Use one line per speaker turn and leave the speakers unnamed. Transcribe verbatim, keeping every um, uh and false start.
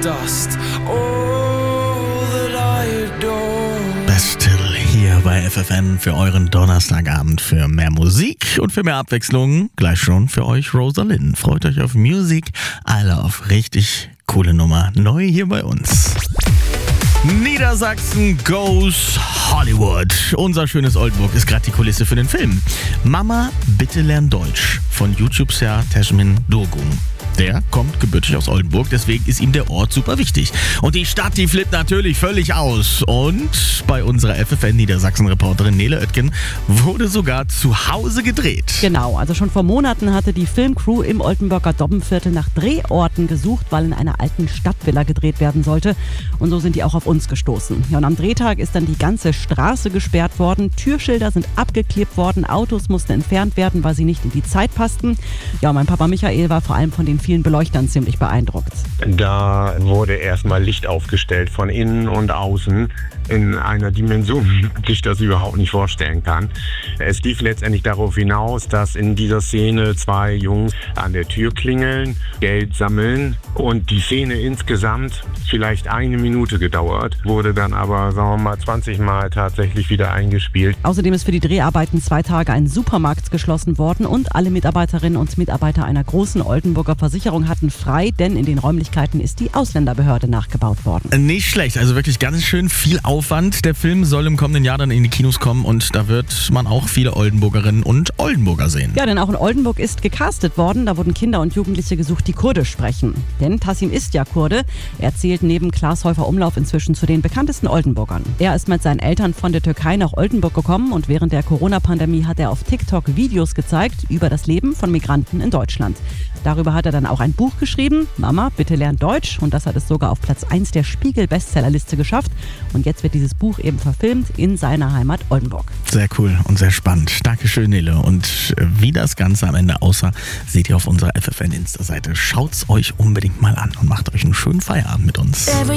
dust. All that I adore.
Best Titel hier bei F F N für euren Donnerstagabend, für mehr Musik und für mehr Abwechslung. Gleich schon für euch Rosalind. Freut euch auf Music I Love. Richtig coole Nummer. Neu hier bei uns. Niedersachsen goes Hollywood. Unser schönes Oldenburg ist gerade die Kulisse für den Film Mama, bitte lern Deutsch von YouTubes-Star Tesmin Durgun. Der kommt gebürtig aus Oldenburg, deswegen ist ihm der Ort super wichtig. Und die Stadt, die flippt natürlich völlig aus. Und bei unserer F F N Niedersachsen-Reporterin Nele Oetken wurde sogar zu Hause gedreht.
Genau, also schon vor Monaten hatte die Filmcrew im Oldenburger Dobbenviertel nach Drehorten gesucht, weil in einer alten Stadtvilla gedreht werden sollte. Und so sind die auch auf uns gestoßen. Ja, und am Drehtag ist dann die ganze Straße gesperrt worden, Türschilder sind abgeklebt worden, Autos mussten entfernt werden, weil sie nicht in die Zeit passten. Ja, mein Papa Michael war vor allem von den vielen Beleuchtern ziemlich beeindruckt.
Da wurde erstmal Licht aufgestellt von innen und außen in einer Dimension, die ich das überhaupt nicht vorstellen kann. Es lief letztendlich darauf hinaus, dass in dieser Szene zwei Jungs an der Tür klingeln, Geld sammeln und die Szene insgesamt vielleicht eine Minute gedauert, wurde dann aber, sagen wir mal, zwanzig Mal tatsächlich wieder eingespielt.
Außerdem ist für die Dreharbeiten zwei Tage ein Supermarkt geschlossen worden und alle Mitarbeiterinnen und Mitarbeiter einer großen Oldenburger Versicherung hatten frei, denn in den Räumlichkeiten ist die Ausländerbehörde nachgebaut worden.
Nicht schlecht, also wirklich ganz schön viel Aufwand. Der Film soll im kommenden Jahr dann in die Kinos kommen und da wird man auch viele Oldenburgerinnen und Oldenburger sehen.
Ja, denn auch in Oldenburg ist gecastet worden. Da wurden Kinder und Jugendliche gesucht, die Kurdisch sprechen. Denn Tassim ist ja Kurde. Er zählt neben Klaas Häufer-Umlauf inzwischen zu den bekanntesten Oldenburgern. Er ist mit seinen Eltern von der Türkei nach Oldenburg gekommen und während der Corona-Pandemie hat er auf TikTok Videos gezeigt über das Leben von Migranten in Deutschland. Darüber hat er dann auch ein Buch geschrieben, Mama, bitte lern Deutsch. Und das hat es sogar auf Platz eins der Spiegel-Bestsellerliste geschafft. Und jetzt wird dieses Buch eben verfilmt in seiner Heimat Oldenburg.
Sehr cool und sehr spannend. Dankeschön, Nele. Und wie das Ganze am Ende aussah, seht ihr auf unserer F F N Insta-Seite. Schaut's euch unbedingt mal an und macht euch einen schönen Feierabend mit uns.